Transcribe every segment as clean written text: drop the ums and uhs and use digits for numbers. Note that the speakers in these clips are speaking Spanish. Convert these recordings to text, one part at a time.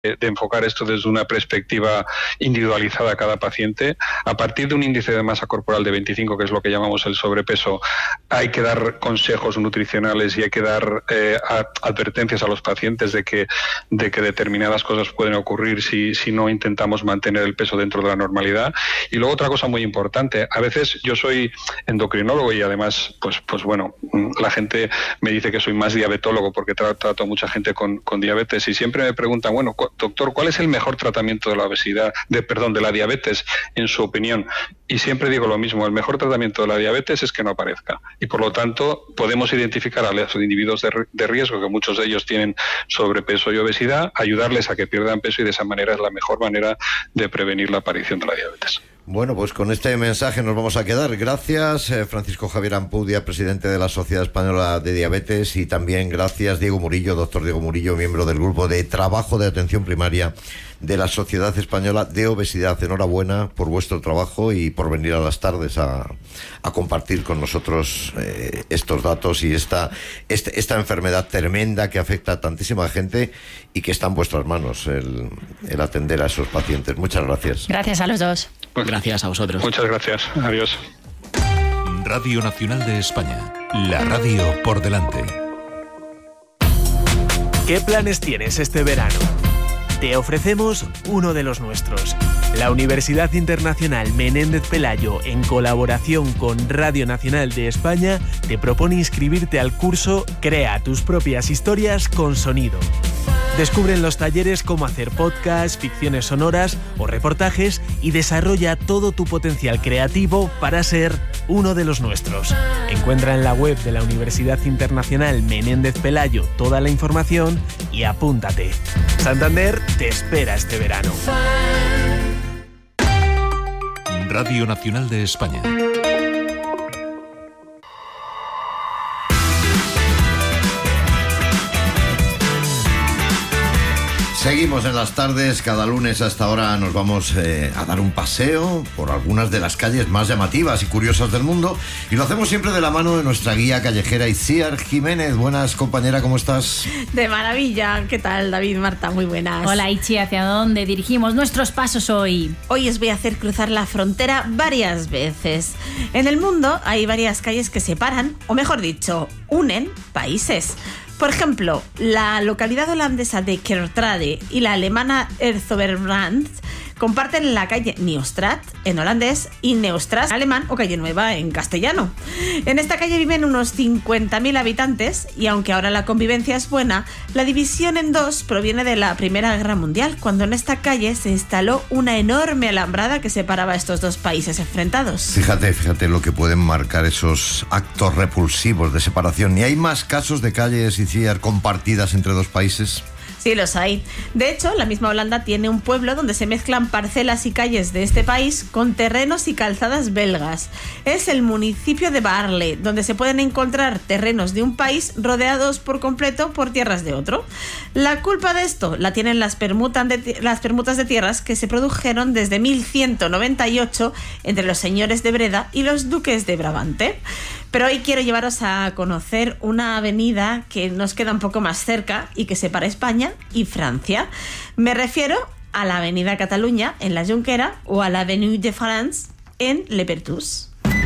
de enfocar esto desde una perspectiva individualizada a cada paciente. A partir de un índice de masa corporal de 25, que es lo que llamamos el sobrepeso, hay que dar consejos nutricionales y hay que dar advertencias a los pacientes de que determinadas cosas pueden ocurrir si no intentamos mantener el peso dentro de la normalidad. Y luego otra cosa muy importante, a veces yo soy endocrinólogo y además pues bueno, la gente me dice que soy más diabetólogo porque trato a mucha gente con diabetes, y siempre me preguntan, bueno, doctor, ¿cuál es el mejor tratamiento de la obesidad, de la diabetes, en su opinión? Y siempre digo lo mismo, el mejor tratamiento de la diabetes es que no aparezca. Y por lo tanto, podemos identificar a los individuos de riesgo, que muchos de ellos tienen sobrepeso y obesidad, ayudarles a que pierdan peso, y de esa manera es la mejor manera de prevenir la aparición de la diabetes. Bueno, pues con este mensaje nos vamos a quedar. Gracias, Francisco Javier Ampudia, presidente de la Sociedad Española de Diabetes, y también gracias, Diego Murillo, doctor Diego Murillo, miembro del Grupo de Trabajo de Atención Primaria de la Sociedad Española de Obesidad. Enhorabuena por vuestro trabajo y por venir a las tardes a compartir con nosotros estos datos y esta enfermedad tremenda que afecta a tantísima gente y que está en vuestras manos el atender a esos pacientes. Muchas gracias. Gracias a los dos. Pues, gracias a vosotros. Muchas gracias. Adiós. Radio Nacional de España. La radio por delante. ¿Qué planes tienes este verano? Te ofrecemos uno de los nuestros. La Universidad Internacional Menéndez Pelayo, en colaboración con Radio Nacional de España, te propone inscribirte al curso Crea tus propias historias con sonido. Descubre en los talleres cómo hacer podcasts, ficciones sonoras o reportajes y desarrolla todo tu potencial creativo para ser uno de los nuestros. Encuentra en la web de la Universidad Internacional Menéndez Pelayo toda la información y apúntate. Santander te espera este verano. Radio Nacional de España. Seguimos en las tardes, cada lunes a esta hora nos vamos a dar un paseo por algunas de las calles más llamativas y curiosas del mundo, y lo hacemos siempre de la mano de nuestra guía callejera Itziar Jiménez. Buenas, compañera, ¿cómo estás? De maravilla. ¿Qué tal, David, Marta? Muy buenas. Hola, Itzi, ¿hacia dónde dirigimos nuestros pasos hoy? Hoy os voy a hacer cruzar la frontera varias veces. En el mundo hay varias calles que separan, o mejor dicho, unen países. Por ejemplo, la localidad holandesa de Kerkrade y la alemana Herzogenbrand comparten la calle Nieuwstraat en holandés y Neustraat en alemán, o calle Nueva en castellano. En esta calle viven unos 50.000 habitantes y aunque ahora la convivencia es buena, la división en dos proviene de la Primera Guerra Mundial, cuando en esta calle se instaló una enorme alambrada que separaba a estos dos países enfrentados. Fíjate lo que pueden marcar esos actos repulsivos de separación. ¿Y hay más casos de calles, Itziar, compartidas entre dos países? Sí, los hay. De hecho, la misma Holanda tiene un pueblo donde se mezclan parcelas y calles de este país con terrenos y calzadas belgas. Es el municipio de Baarle, donde se pueden encontrar terrenos de un país rodeados por completo por tierras de otro. La culpa de esto la tienen las permutas de tierras que se produjeron desde 1198 entre los señores de Breda y los duques de Brabante. Pero hoy quiero llevaros a conocer una avenida que nos queda un poco más cerca y que separa España y Francia. Me refiero a la Avenida Cataluña en la Jonquera o a la Avenue de France en Le Perthus.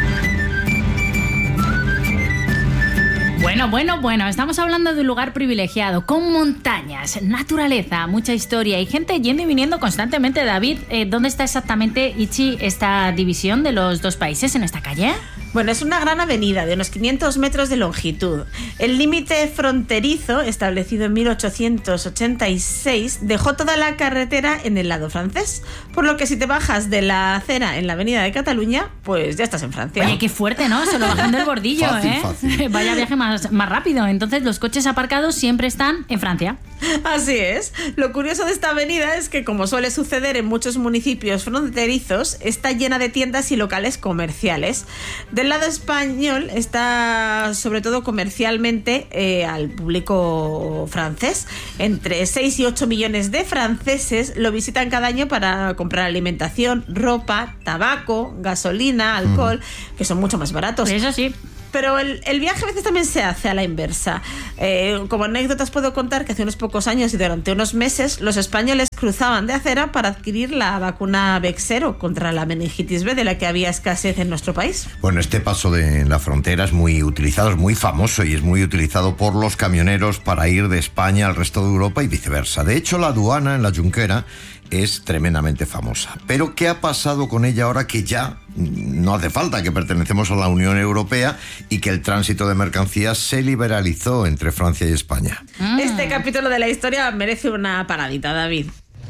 Bueno, estamos hablando de un lugar privilegiado, con montañas, naturaleza, mucha historia y gente yendo y viniendo constantemente. David, ¿dónde está exactamente, Itzi, esta división de los dos países en esta calle? Bueno, es una gran avenida de unos 500 metros de longitud. El límite fronterizo, establecido en 1886, dejó toda la carretera en el lado francés, por lo que si te bajas de la acera en la avenida de Cataluña, pues ya estás en Francia. Oye, qué fuerte, ¿no? Solo bajando el bordillo, fácil. Vaya viaje más rápido. Entonces los coches aparcados siempre están en Francia. Así es. Lo curioso de esta avenida es que, como suele suceder en muchos municipios fronterizos, está llena de tiendas y locales comerciales. Del lado español está sobre todo comercialmente al público francés. Entre 6 y 8 millones de franceses lo visitan cada año para comprar alimentación, ropa, tabaco, gasolina, alcohol, que son mucho más baratos. Eso sí. Pero el viaje a veces también se hace a la inversa. Como anécdotas puedo contar que hace unos pocos años y durante unos meses los españoles cruzaban de acera para adquirir la vacuna Bexsero contra la meningitis B, de la que había escasez en nuestro país. Bueno, este paso de la frontera es muy utilizado, es muy famoso y es muy utilizado por los camioneros para ir de España al resto de Europa y viceversa. De hecho, la aduana en la Junquera es tremendamente famosa. Pero ¿qué ha pasado con ella ahora que ya no hace falta, que pertenecemos a la Unión Europea y que el tránsito de mercancías se liberalizó entre Francia y España? Este capítulo de la historia merece una paradita, David.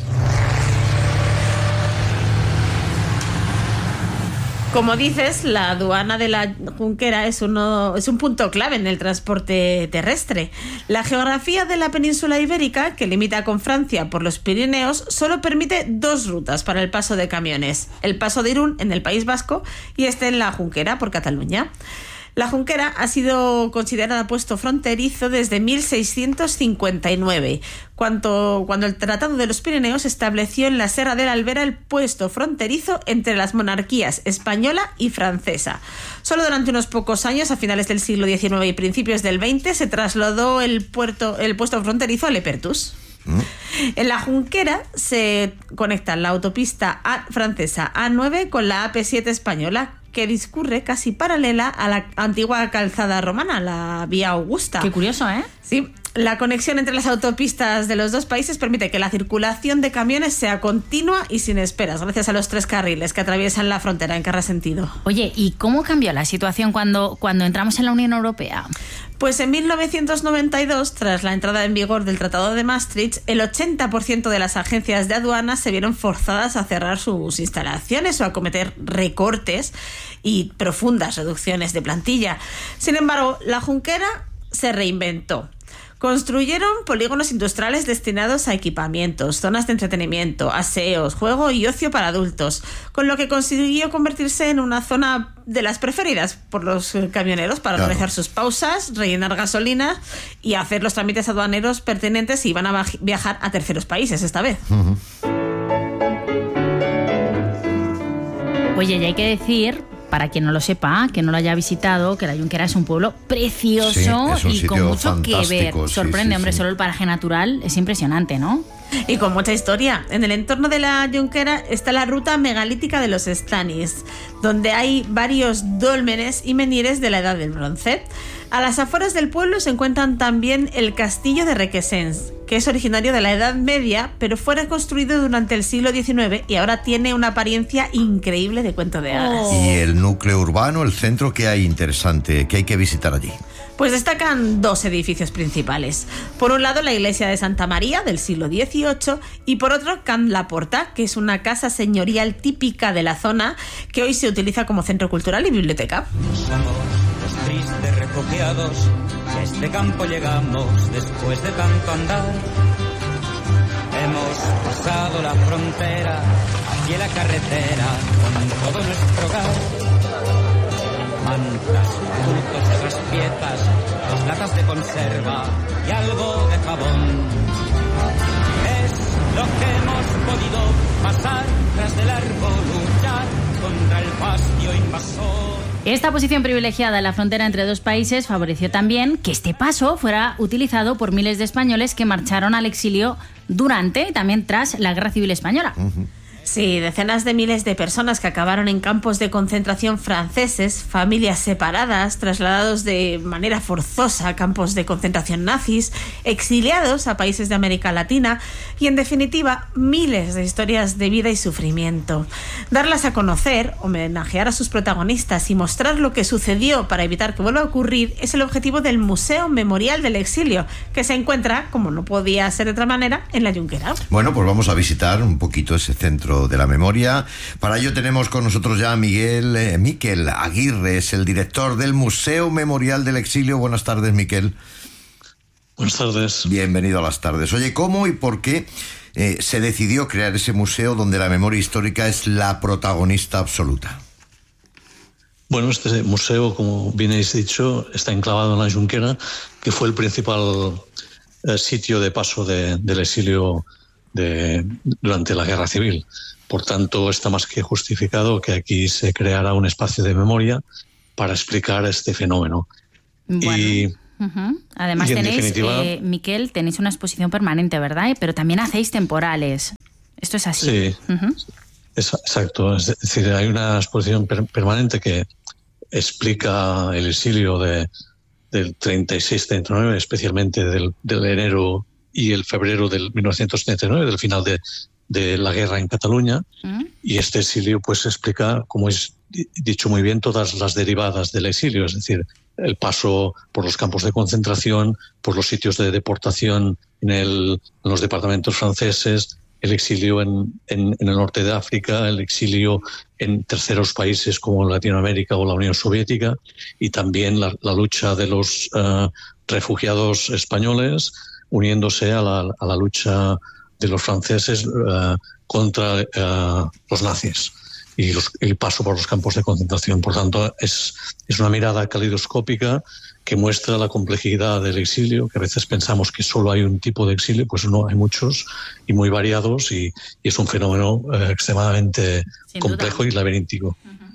Como dices, la aduana de la Junquera es un punto clave en el transporte terrestre. La geografía de la península ibérica, que limita con Francia por los Pirineos, solo permite 2 rutas para el paso de camiones. El paso de Irún, en el País Vasco, y en la Junquera, por Cataluña. La Junquera ha sido considerada puesto fronterizo desde 1659, cuando el Tratado de los Pirineos estableció en la Serra de la Albera el puesto fronterizo entre las monarquías española y francesa. Solo durante unos pocos años, a finales del siglo XIX y principios del XX, se trasladó el puesto fronterizo a Lepertus. En la Junquera se conecta la autopista francesa A9 con la AP7 española, que discurre casi paralela a la antigua calzada romana, la Vía Augusta. Qué curioso, ¿eh? Sí, la conexión entre las autopistas de los dos países permite que la circulación de camiones sea continua y sin esperas, gracias a los 3 carriles que atraviesan la frontera en cada sentido. Oye, ¿y cómo cambió la situación cuando entramos en la Unión Europea? Pues en 1992, tras la entrada en vigor del Tratado de Maastricht, el 80% de las agencias de aduanas se vieron forzadas a cerrar sus instalaciones o a cometer recortes y profundas reducciones de plantilla. Sin embargo, la Junquera se reinventó. Construyeron polígonos industriales destinados a equipamientos, zonas de entretenimiento, aseos, juego y ocio para adultos, con lo que consiguió convertirse en una zona de las preferidas por los camioneros para realizar sus pausas, rellenar gasolina y hacer los trámites aduaneros pertinentes si iban a viajar a terceros países esta vez. Oye, y hay que decir, para quien no lo sepa, que no lo haya visitado, que la Junquera es un pueblo precioso y con mucho que ver. Sorprende, hombre, solo el paraje natural es impresionante, ¿no? Y con mucha historia. En el entorno de la Junquera está la ruta megalítica de los Estanis, donde hay varios dólmenes y menhires de la Edad del Bronce. A las afueras del pueblo se encuentran también el castillo de Requesens, que es originario de la Edad Media, pero fue reconstruido durante el siglo XIX y ahora tiene una apariencia increíble de cuento de hadas. Y el núcleo urbano, el centro, ¿qué hay interesante, que hay que visitar allí? Pues destacan 2 edificios principales. Por un lado, la iglesia de Santa María del siglo XVIII y por otro, Can la Porta, que es una casa señorial típica de la zona que hoy se utiliza como centro cultural y biblioteca. Somos los tristes refugiados, a este campo llegamos después de tanto andar. Hemos pasado la frontera, hacia la carretera, con todo nuestro hogar. Mantas, bultos, traspietas, 2 latas de conserva y algo de jabón. Es lo que hemos podido pasar tras de largo luchar contra el fascio invasor. Esta posición privilegiada en la frontera entre 2 países favoreció también que este paso fuera utilizado por miles de españoles que marcharon al exilio durante y también tras la Guerra Civil Española. Sí, decenas de miles de personas que acabaron en campos de concentración franceses, familias separadas, trasladados de manera forzosa a campos de concentración nazis, exiliados a países de América Latina y, en definitiva, miles de historias de vida y sufrimiento. Darlas a conocer, homenajear a sus protagonistas y mostrar lo que sucedió para evitar que vuelva a ocurrir es el objetivo del Museo Memorial del Exilio, que se encuentra, como no podía ser de otra manera, en la Junquera. Bueno, pues vamos a visitar un poquito ese centro de la memoria. Para ello tenemos con nosotros ya a Miquel Aguirre, es el director del Museo Memorial del Exilio. Buenas tardes, Miquel. Buenas tardes. Bienvenido a las tardes. Oye, ¿cómo y por qué se decidió crear ese museo donde la memoria histórica es la protagonista absoluta? Bueno, este museo, como bien habéis dicho, está enclavado en la Junquera, que fue el principal sitio de paso del exilio durante la Guerra Civil. Por tanto, está más que justificado que aquí se creara un espacio de memoria para explicar este fenómeno. Bueno. Además tenéis, Miquel, tenéis una exposición permanente, ¿verdad? Pero también hacéis temporales. Esto es así. Sí, exacto. Es decir, hay una exposición permanente que explica el exilio del 36-39, especialmente del enero y el febrero del 1939, del final de la guerra en Cataluña. Y este exilio pues explica, como es dicho muy bien, todas las derivadas del exilio, es decir, el paso por los campos de concentración, por los sitios de deportación en los departamentos franceses, el exilio en el norte de África, el exilio en terceros países como Latinoamérica o la Unión Soviética, y también la lucha de los refugiados españoles uniéndose a la lucha de los franceses contra los nazis y el paso por los campos de concentración. Por tanto, es una mirada calidoscópica que muestra la complejidad del exilio, que a veces pensamos que solo hay un tipo de exilio, pues no, hay muchos y muy variados, y es un fenómeno extremadamente complejo y laberíntico.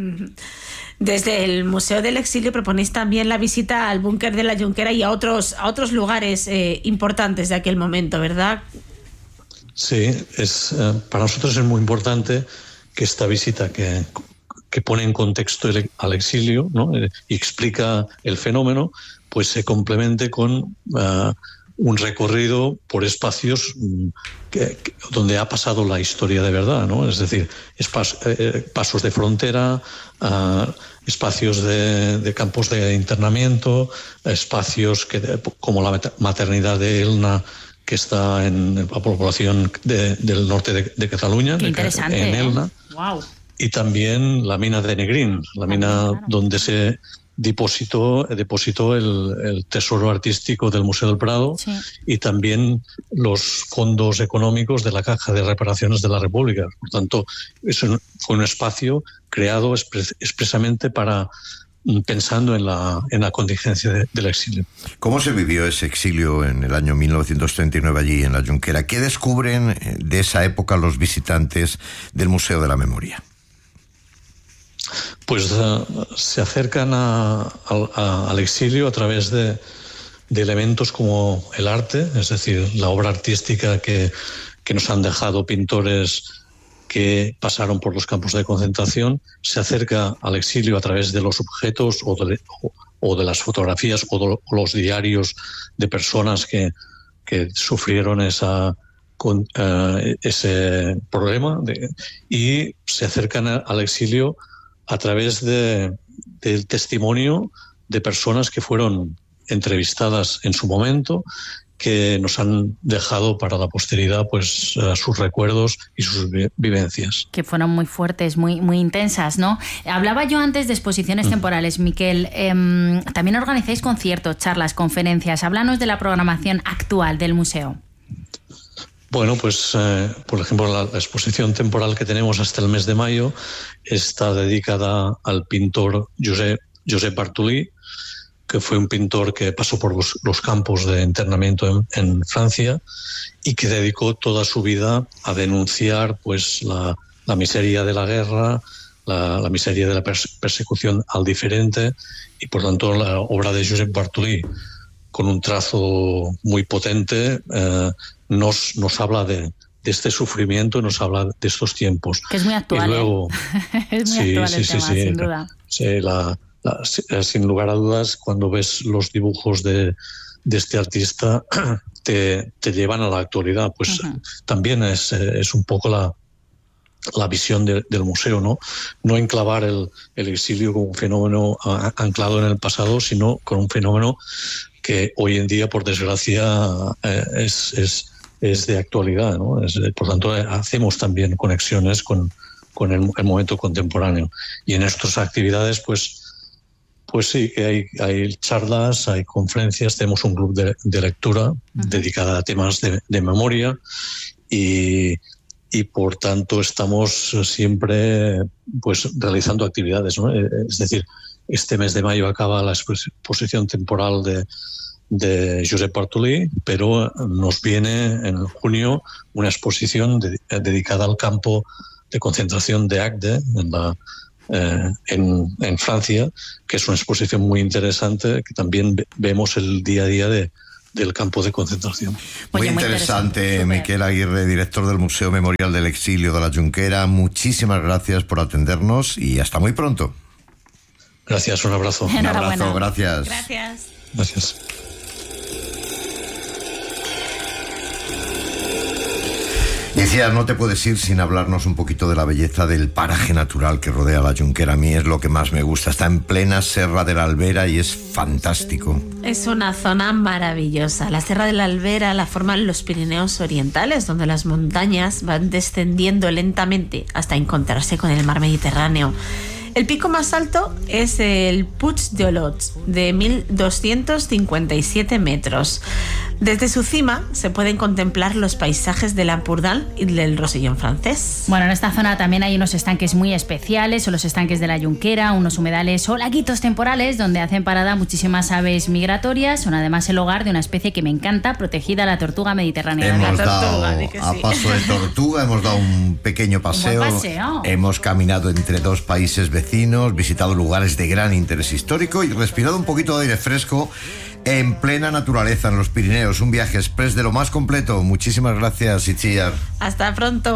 Desde el Museo del Exilio proponéis también la visita al búnker de la Jonquera y a otros lugares importantes de aquel momento, ¿verdad? Sí, para nosotros es muy importante que esta visita que pone en contexto al exilio, ¿no?, y explica el fenómeno, pues se complemente con un recorrido por espacios donde ha pasado la historia de verdad, ¿no? Es decir, pasos de frontera, espacios de campos de internamiento, espacios como la maternidad de Elna, que está en la población del norte de Cataluña, en Elna. Wow. Y también la mina de Negrín, mina donde se depositó el tesoro artístico del Museo del Prado, sí, y también los fondos económicos de la Caja de Reparaciones de la República. Por tanto, eso fue un espacio creado expresamente pensando en la contingencia del exilio. ¿Cómo se vivió ese exilio en el año 1939 allí en la Jonquera? ¿Qué descubren de esa época los visitantes del Museo de la Memoria? Pues se acercan al exilio a través de elementos como el arte, es decir, la obra artística que nos han dejado pintores que pasaron por los campos de concentración. Se acerca al exilio a través de los objetos o de las fotografías o los diarios de personas que sufrieron ese problema, y se acercan al exilio a través del testimonio de personas que fueron entrevistadas en su momento, que nos han dejado para la posteridad pues sus recuerdos y sus vivencias. Que fueron muy fuertes, muy, muy intensas, ¿no? Hablaba yo antes de exposiciones temporales, Miquel. También organizáis conciertos, charlas, conferencias. Háblanos de la programación actual del museo. Bueno, pues por ejemplo, la exposición temporal que tenemos hasta el mes de mayo está dedicada al pintor Josep Bartolí, que fue un pintor que pasó por los campos de internamiento en Francia y que dedicó toda su vida a denunciar pues la miseria de la guerra, la miseria de la persecución al diferente, y por tanto la obra de Josep Bartolí, con un trazo muy potente, nos habla de este sufrimiento, nos habla de estos tiempos. Que es muy actual. Y luego, es muy actual el tema, sin duda. Sí, sin lugar a dudas, cuando ves los dibujos de este artista, te llevan a la actualidad. Pues también es un poco la visión del museo, no enclavar el exilio como un fenómeno anclado en el pasado, sino con un fenómeno que hoy en día, por desgracia, es de actualidad, ¿no? Por tanto, hacemos también conexiones con el momento contemporáneo. Y en nuestras actividades, pues sí, que hay charlas, hay conferencias, tenemos un club de lectura dedicada a temas de memoria, y por tanto estamos siempre pues realizando actividades, ¿no? Es decir, este mes de mayo acaba la exposición temporal de Josep Bartolí, pero nos viene en junio una exposición dedicada al campo de concentración de Agde, en en Francia, que es una exposición muy interesante, que también vemos el día a día del campo de concentración. Muy interesante, Miquel Aguirre, director del Museo Memorial del Exilio de la Junquera. Muchísimas gracias por atendernos y hasta muy pronto. Gracias, un abrazo. Un abrazo, gracias. Gracias. Decías, no te puedes ir sin hablarnos un poquito de la belleza del paraje natural que rodea la Junquera. A mí es lo que más me gusta. Está en plena Serra de la Albera y es fantástico. Es una zona maravillosa. La Serra de la Albera la forman los Pirineos orientales, donde las montañas van descendiendo lentamente hasta encontrarse con el mar Mediterráneo. El pico más alto es el Puig de Olot, de 1.257 metros. Desde su cima se pueden contemplar los paisajes del Ampurdán y del Rosellón francés. Bueno, en esta zona también hay unos estanques muy especiales, o los estanques de la Junquera, unos humedales o laguitos temporales donde hacen parada muchísimas aves migratorias. Son además el hogar de una especie que me encanta, protegida, la tortuga mediterránea. Hemos dado a paso de tortuga, hemos dado un pequeño paseo. Hemos caminado entre dos países vecinos, visitado lugares de gran interés histórico y respirado un poquito de aire fresco en plena naturaleza en los Pirineos. Un viaje express de lo más completo. Muchísimas gracias, Itziar. Hasta pronto.